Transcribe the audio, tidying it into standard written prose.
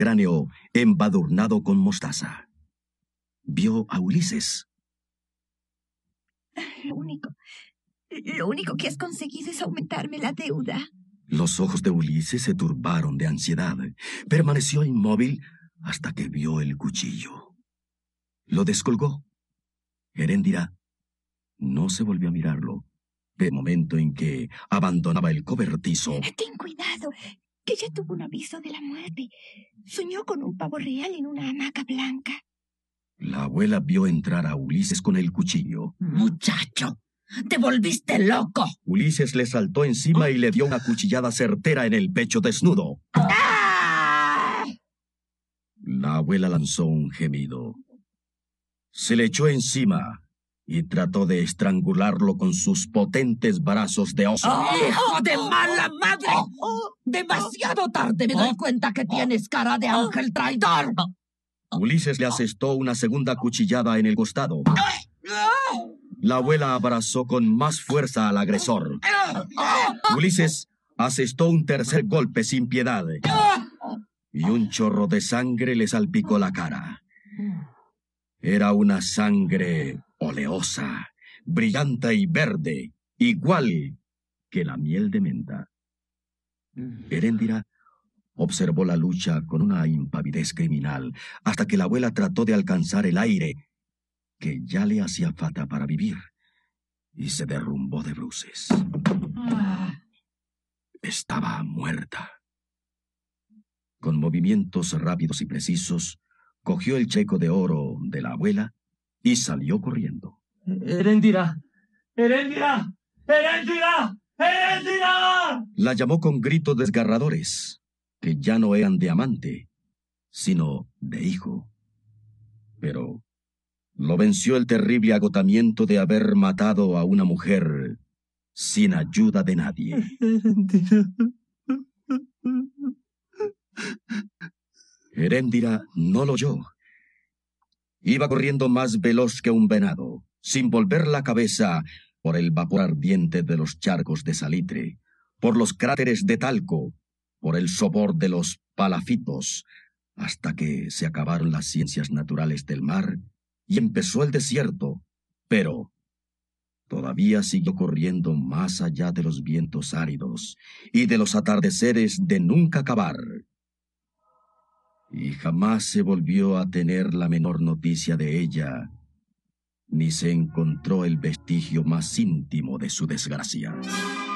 cráneo embadurnado con mostaza. Vio a Ulises. Lo único que has conseguido es aumentarme la deuda. Los ojos de Ulises se turbaron de ansiedad. Permaneció inmóvil hasta que vio el cuchillo. Lo descolgó. Heréndira no se volvió a mirarlo. El momento en que abandonaba el cobertizo. Ten cuidado, que ya tuvo un aviso de la muerte. Soñó con un pavo real en una hamaca blanca. La abuela vio entrar a Ulises con el cuchillo. Muchacho, te volviste loco. Ulises le saltó encima y le dio una cuchillada certera en el pecho desnudo. ¡Ah! La abuela lanzó un gemido. Se le echó encima y trató de estrangularlo con sus potentes brazos de oso. ¡Oh, hijo de mala madre! Demasiado tarde me doy cuenta que tienes cara de ángel traidor. Ulises le asestó una segunda cuchillada en el costado. La abuela abrazó con más fuerza al agresor. Ulises asestó un tercer golpe sin piedad. Y un chorro de sangre le salpicó la cara. Era una sangre oleosa, brillante y verde, igual que la miel de menta. Heréndira observó la lucha con una impavidez criminal hasta que la abuela trató de alcanzar el aire que ya le hacía falta para vivir y se derrumbó de bruces. Estaba muerta. Con movimientos rápidos y precisos, cogió el checo de oro de la abuela y salió corriendo. ¡Heréndira! ¡Heréndira! ¡Heréndira! ¡Heréndira! La llamó con gritos desgarradores, que ya no eran de amante, sino de hijo. Pero lo venció el terrible agotamiento de haber matado a una mujer sin ayuda de nadie. Heréndira no lo oyó. Iba corriendo más veloz que un venado, sin volver la cabeza por el vapor ardiente de los charcos de salitre, por los cráteres de talco, por el sopor de los palafitos, hasta que se acabaron las ciencias naturales del mar y empezó el desierto, pero todavía siguió corriendo más allá de los vientos áridos y de los atardeceres de nunca acabar. Y jamás se volvió a tener la menor noticia de ella, ni se encontró el vestigio más íntimo de su desgracia.